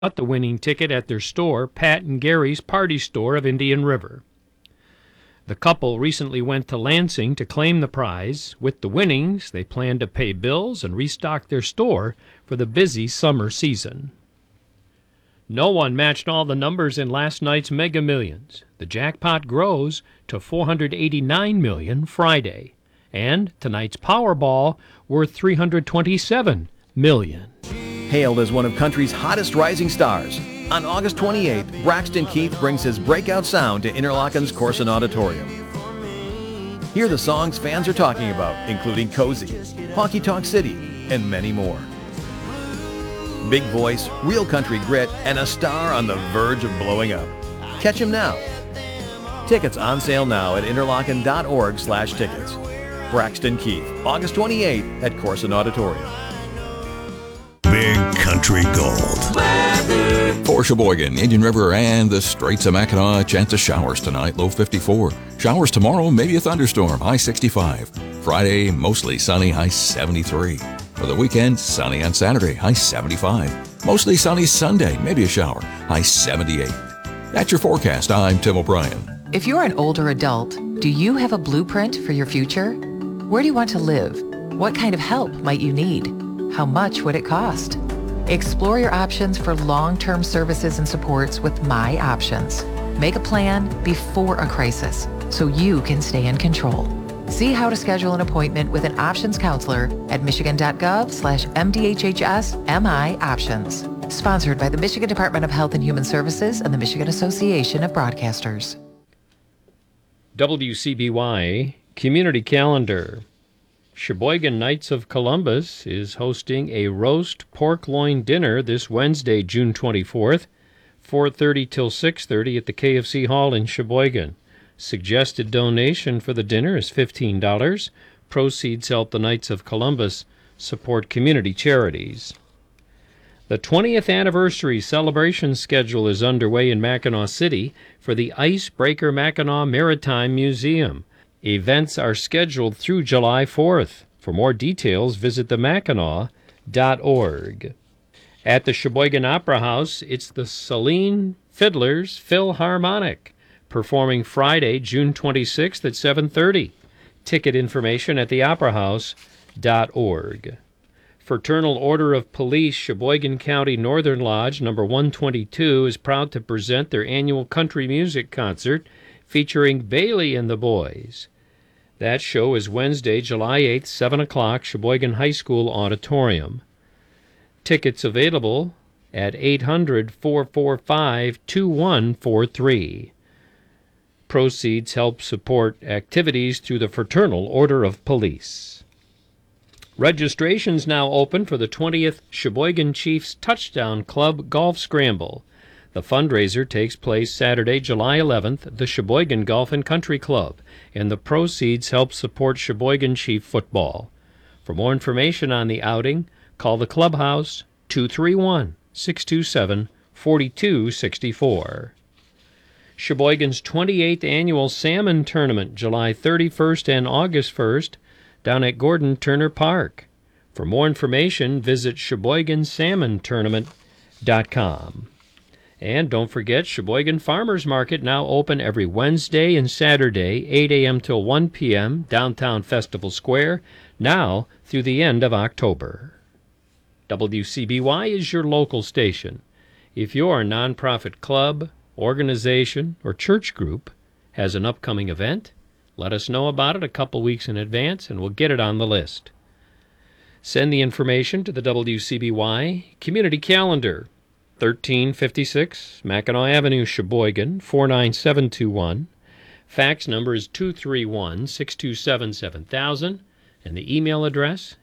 bought the winning ticket at their store, Pat and Gary's Party Store of Indian River. The couple recently went to Lansing to claim the prize. With the winnings, they plan to pay bills and restock their store for the busy summer season. No one matched all the numbers in last night's Mega Millions. The jackpot grows to $489 million Friday, and tonight's Powerball worth $327 million. Hailed as one of country's hottest rising stars, on August 28th, Braxton Keith brings his breakout sound to Interlochen's Corson Auditorium. Hear the songs fans are talking about, including Cozy, Honky Tonk City, and many more. Big voice, real country grit, and a star on the verge of blowing up. Catch him now. Tickets on sale now at interlochen.org/tickets. Braxton Keith, August 28th at Corson Auditorium. Big Country Gold. For Sheboygan, Indian River, and the Straits of Mackinac, chance of showers tonight, low 54. Showers tomorrow, maybe a thunderstorm, high 65. Friday, mostly sunny, high 73. For the weekend, sunny on Saturday, high 75. Mostly sunny Sunday, maybe a shower, high 78. That's your forecast. I'm Tim O'Brien. If you're an older adult, do you have a blueprint for your future? Where do you want to live? What kind of help might you need? How much would it cost? Explore your options for long-term services and supports with My Options. Make a plan before a crisis so you can stay in control. See how to schedule an appointment with an options counselor at michigan.gov/MDHHS-MI Options. Sponsored by the Michigan Department of Health and Human Services and the Michigan Association of Broadcasters. WCBY Community Calendar. Sheboygan Knights of Columbus is hosting a roast pork loin dinner this Wednesday, June 24th, 4:30 till 6:30 at the KFC Hall in Sheboygan. Suggested donation for the dinner is $15. Proceeds help the Knights of Columbus support community charities. The 20th anniversary celebration schedule is underway in Mackinac City for the Icebreaker Mackinac Maritime Museum. Events are scheduled through July 4th. For more details, visit themackinac.org. At the Sheboygan Opera House, it's the Celine Fiddlers Philharmonic, performing Friday, June 26th at 7:30. Ticket information at theoperahouse.org. Fraternal Order of Police, Sheboygan County Northern Lodge, number 122, is proud to present their annual country music concert featuring Bailey and the Boys. That show is Wednesday, July 8th, 7 o'clock, Sheboygan High School Auditorium. Tickets available at 800-445-2143. Proceeds help support activities through the Fraternal Order of Police. Registration's now open for the 20th Sheboygan Chiefs Touchdown Club Golf Scramble. The fundraiser takes place Saturday, July 11th at the Sheboygan Golf and Country Club, and the proceeds help support Sheboygan Chief football. For more information on the outing, call the clubhouse 231-627-4264. Sheboygan's 28th Annual Salmon Tournament, July 31st and August 1st, down at Gordon Turner Park. For more information, visit SheboyganSalmonTournament.com. And don't forget, Sheboygan Farmers Market now open every Wednesday and Saturday, 8 a.m. till 1 p.m., downtown Festival Square, now through the end of October. WCBY is your local station. If your nonprofit club, organization, or church group has an upcoming event, let us know about it a couple weeks in advance, and we'll get it on the list. Send the information to the WCBY Community Calendar, 1356 Mackinac Avenue, Sheboygan, 49721. Fax number is 231-627-7000, and the email address,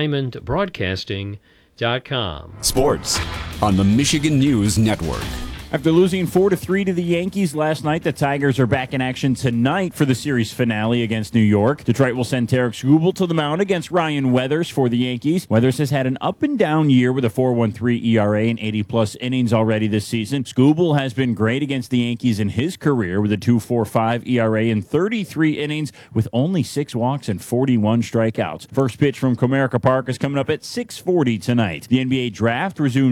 info@blackdiamondbroadcasting.com. Sports on the Michigan News Network. After losing 4-3 to the Yankees last night, the Tigers are back in action tonight for the series finale against New York. Detroit will send Tarek Skubal to the mound against Ryan Weathers for the Yankees. Weathers has had an up-and-down year with a 4.13 ERA and 80-plus innings already this season. Skubal has been great against the Yankees in his career with a 2.45 ERA and 33 innings with only 6 walks and 41 strikeouts. First pitch from Comerica Park is coming up at 6:40 tonight. The NBA draft resumes